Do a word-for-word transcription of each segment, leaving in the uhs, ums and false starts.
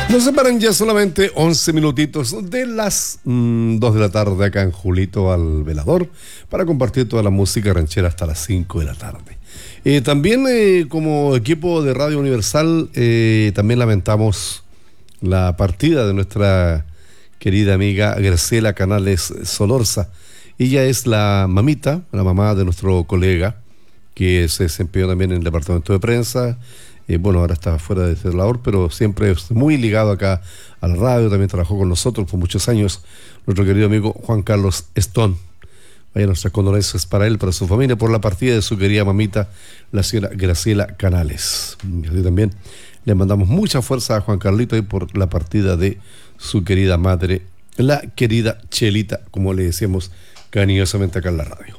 Nos separan ya solamente once minutitos de las mmm, dos de la tarde acá en Julito al Velador para compartir toda la música ranchera hasta las cinco de la tarde. Eh, también eh, como equipo de Radio Universal eh, también lamentamos la partida de nuestra querida amiga Graciela Canales Solorza. Ella es la mamita, la mamá de nuestro colega que se desempeñó también en el departamento de prensa. Eh, bueno, ahora está fuera de esa labor, pero siempre es muy ligado acá a la radio, también trabajó con nosotros por muchos años, nuestro querido amigo Juan Carlos Stone. Vaya nuestras condolencias para él, para su familia, por la partida de su querida mamita, la señora Graciela Canales. Y también le mandamos mucha fuerza a Juan Carlito y por la partida de su querida madre, la querida Chelita, como le decíamos cariñosamente acá en la radio.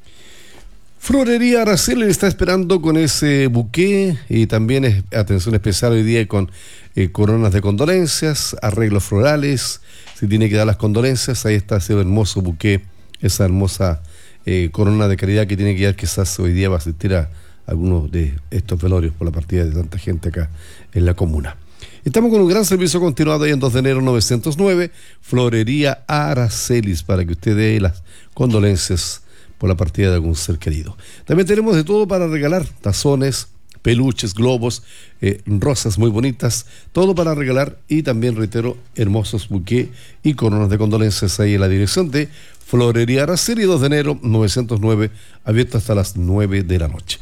Florería Araceli está esperando con ese buqué y también es, atención especial hoy día con eh, coronas de condolencias, arreglos florales, si tiene que dar las condolencias, ahí está ese hermoso buqué, esa hermosa eh, corona de caridad que tiene que dar, quizás hoy día va a asistir a algunos de estos velorios por la partida de tanta gente acá en la comuna. Estamos con un gran servicio continuado ahí en dos de enero novecientos nueve, Florería Aracelis, para que usted dé las condolencias por la partida de algún ser querido. También tenemos de todo para regalar, tazones, peluches, globos, eh, rosas muy bonitas, todo para regalar y también, reitero, hermosos buqués y coronas de condolencias ahí en la dirección de Florería Araceli, dos de enero novecientos nueve, abierto hasta las nueve de la noche.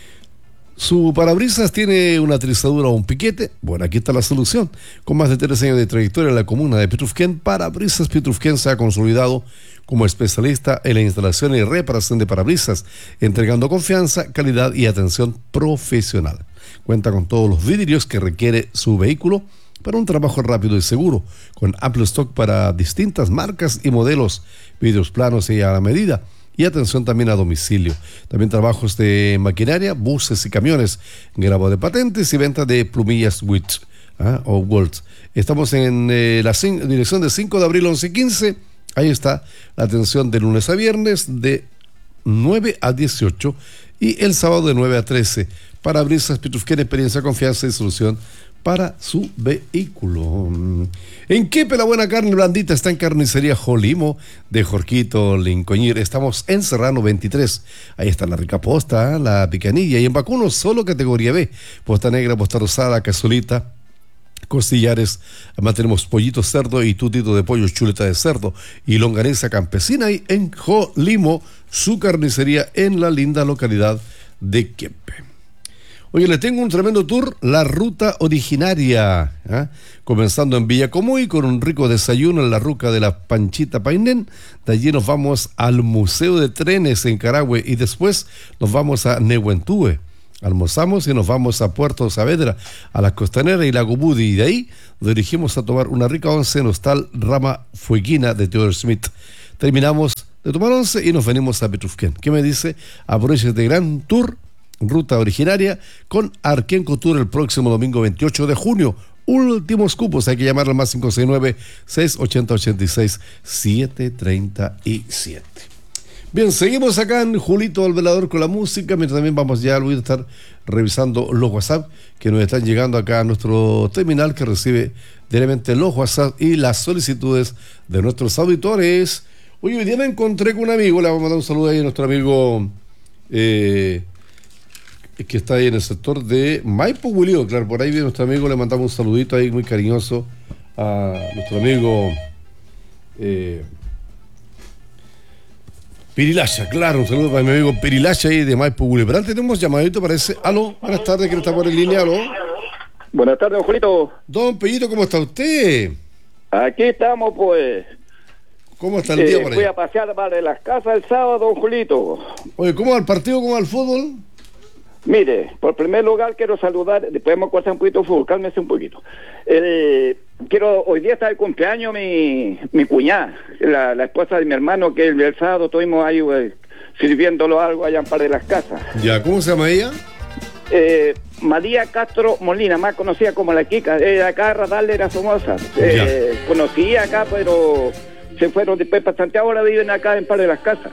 ¿Su parabrisas tiene una trizadura o un piquete? Bueno, aquí está la solución. Con más de tres años de trayectoria en la comuna de Petrufquén, Parabrisas Petrufquén se ha consolidado como especialista en la instalación y reparación de parabrisas, entregando confianza, calidad y atención profesional. Cuenta con todos los vidrios que requiere su vehículo para un trabajo rápido y seguro, con amplio stock para distintas marcas y modelos, vidrios planos y a la medida, y atención también a domicilio. También trabajos de maquinaria, buses y camiones, grabo de patentes y venta de plumillas Witch ¿ah? o Waltz. Estamos en eh, la cin- dirección de cinco de abril once quince. Ahí está la atención de lunes a viernes de nueve a dieciocho y el sábado de nueve a trece. Parabrisas Petrufquén, experiencia, confianza y solución para su vehículo. ¿En qué la buena carne blandita? Está en Carnicería Jolimo de Jorquito Lincoñir. Estamos en Serrano veintitrés. Ahí está la rica posta, la picanilla. Y en vacuno solo categoría B. Posta negra, posta rosada, cazuelita, costillares. Además tenemos pollito cerdo y tutito de pollo, chuleta de cerdo y longaniza campesina. Y en Jolimo, su carnicería en la linda localidad de Quempe. Oye, les tengo un tremendo tour, la ruta originaria, ¿eh? Comenzando en Villacomoy con un rico desayuno en la ruca de la Panchita Painén. De allí nos vamos al Museo de Trenes en Carahue y después nos vamos a Nehuentúe. Almorzamos y nos vamos a Puerto Saavedra, a la Costanera y la Gubudi, y de ahí nos dirigimos a tomar una rica once en Hostal Rama Fueguina de Theodore Smith. Terminamos de tomar once y nos venimos a Petrufquén. ¿Qué me dice? Aproveche este gran tour, ruta originaria, con Arquenco Tour el próximo domingo veintiocho de junio. Últimos cupos, hay que llamar al más cinco seis nueve, seis ocho cero, ocho seis, siete tres siete. Bien, seguimos acá en Julito al Velador con la música, mientras también vamos ya a estar revisando los WhatsApp que nos están llegando acá a nuestro terminal que recibe diariamente los WhatsApp y las solicitudes de nuestros auditores. Oye, hoy día me encontré con un amigo, le vamos a mandar un saludo ahí a nuestro amigo eh, que está ahí en el sector de Maipo, Wilio, claro, por ahí viene nuestro amigo, le mandamos un saludito ahí muy cariñoso a nuestro amigo eh, Pirilacha, claro, un saludo para mi amigo Pirilacha ahí de Maipo, Wilio. Pero antes tenemos llamadito, parece. Aló, buenas tardes, ¿quién está por en línea? Aló. Buenas tardes, don Julito. Don Pellito, ¿cómo está usted? Aquí estamos, pues. ¿Cómo está el día eh, por ahí? Fui a pasear para las casas el sábado, don Julito. Oye, ¿cómo va el partido, cómo va el fútbol? Mire, por primer lugar quiero saludar, después vamos a cortar un poquito de fútbol, cálmese un poquito. Eh, quiero, hoy día está el cumpleaños mi, mi cuñada, la, la esposa de mi hermano, que el, el sábado estuvimos ahí eh, sirviéndolo algo allá en par de las casas. Ya, ¿cómo se llama ella? Eh, María Castro Molina, más conocida como la Kika. Ella acá Radal era famosa. Eh, conocía acá, pero se fueron después para Santiago, ahora viven acá en par de las casas.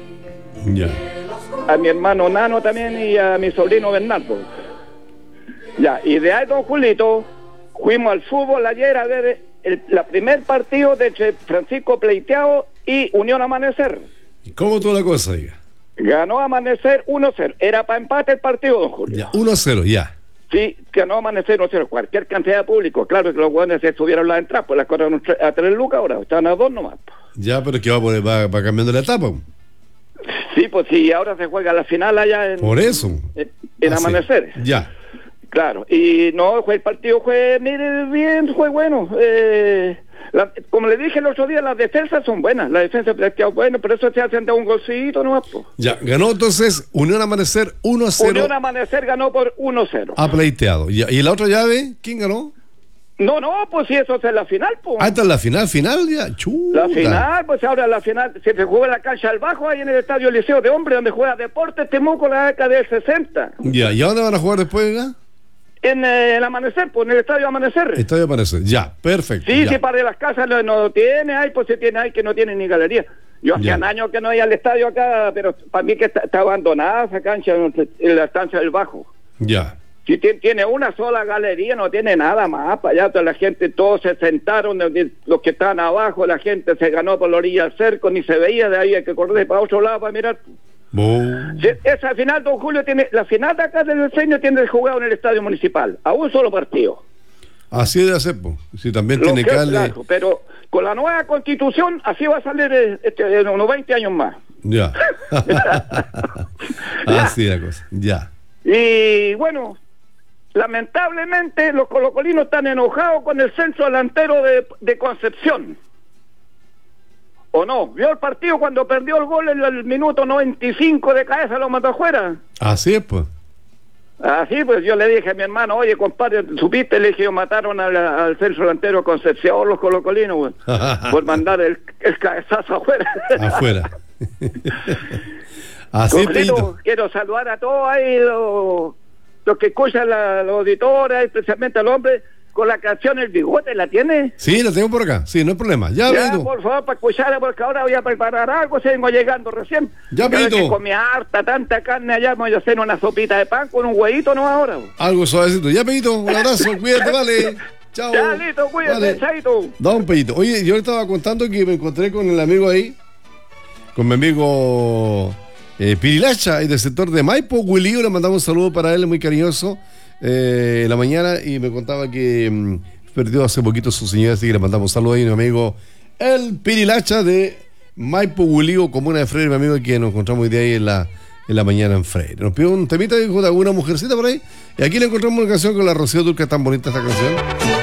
Ya. A mi hermano Nano también y a mi sobrino Bernardo. Ya, y de ahí, don Julito, fuimos al fútbol ayer a ver el la primer partido de entre Francisco Pleiteado y Unión Amanecer. ¿Y cómo toda la cosa, diga? Ganó Amanecer uno cero. Era para empate el partido, don Julio. Ya, uno a cero, ya. Sí, ganó Amanecer uno cero. Cualquier cantidad de público. Claro que los jugadores se subieron las entradas, pues las corren a tres lucas ahora. Están a dos nomás. Ya, pero es que va, a poner, va, va cambiando la etapa. Sí, pues sí, ahora se juega la final allá en... Por eso. En, en ah, Amanecer. Sí. Ya. Claro, y no, fue el partido fue, mire, bien, fue bueno. Eh, la, como le dije el otro día, las defensas son buenas, las defensas son buenas, pero eso se hacen de un golcito nomás. Po. Ya, ganó entonces Unión Amanecer uno a cero. Unión Amanecer ganó por uno cero. Ha pleiteado. Ya, ¿y la otra llave? ¿Quién ganó? No, no, pues sí, eso es la final, pues. Ah, esta es la final, final ya. Chuta. La final, pues ahora la final, se, se juega en la cancha del Bajo, ahí en el Estadio Liceo de Hombre, donde juega Deportes Temuco en la década del sesenta. Ya, ¿y a dónde van a jugar después, ya? En eh, el Amanecer, pues en el Estadio Amanecer. Estadio Amanecer, ya, perfecto. Sí, ya. sí, para las casas no, no tiene, hay, pues se tiene, hay que no tiene ni galería. Yo hacía años que no iba al estadio acá, pero para mí que está, está abandonada esa cancha en la estancia del Bajo. Ya. Si tiene, tiene una sola galería, no tiene nada más. Para allá toda la gente, todos se sentaron, los que estaban abajo, la gente se ganó por la orilla del cerco, ni se veía, de ahí hay que correr para otro lado para mirar. Oh. Sí, esa final, don Julio, tiene la final de acá del diseño tiene jugado en el estadio municipal, a un solo partido. Así debe ser, pues. Si también Lo tiene que darle... Claro, pero con la nueva constitución, así va a salir este, en unos veinte años más. Ya. Así la cosa, ya. Y bueno, lamentablemente los colocolinos están enojados con el centro delantero de, de Concepción. ¿O no? ¿Vio el partido cuando perdió el gol en el minuto noventa y cinco de cabeza, lo mató afuera? Así es, pues. Así pues yo le dije a mi hermano, oye compadre, ¿supiste? Le dije, yo mataron al, al centro delantero Concepción, los colocolinos, güey, por mandar el, el cabezazo afuera. Afuera. Así es, quiero saludar a todos ahí, los, los que escuchan la, los auditores, especialmente al hombre, con la canción El Bigote, ¿la tiene? Sí, la tengo por acá, sí, no hay problema. Ya, ya Pedito. Por favor, para escucharla, porque ahora voy a preparar algo, se vengo llegando recién. Ya, Pedito. Que comí harta, tanta carne allá, me voy a hacer una sopita de pan con un huevito, ¿no? Ahora. Algo suavecito. Ya, Pedito, un abrazo, cuídate, vale. Chao. Ya, listo, cuídate, vale. Chaito. Da un pedito. Oye, yo le estaba contando que me encontré con el amigo ahí, con mi amigo eh, Pirilacha, ahí del sector de Maipo, Willy, le mandamos un saludo para él, muy cariñoso. Eh, en la mañana y me contaba que mmm, perdió hace poquito su señora, así que le mandamos saludos ahí a mi amigo el Pirilacha de Maipo Huilío, comuna de Freire, mi amigo, que nos encontramos hoy día ahí en la, en la mañana en Freire. Nos pidió un temita de alguna mujercita por ahí y aquí le encontramos una canción con la Rocío Dúrcal, tan bonita esta canción.